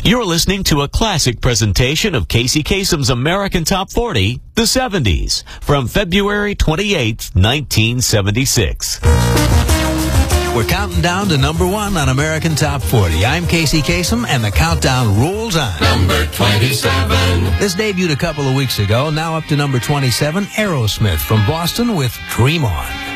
You're listening to a classic presentation of Casey Kasem's American Top 40, the 70s, from February 28, 1976. We're counting down to number one on American Top 40. I'm Casey Kasem, and the countdown rolls on. Number 27. This debuted a couple of weeks ago. Now up to number 27, Aerosmith from Boston with Dream On.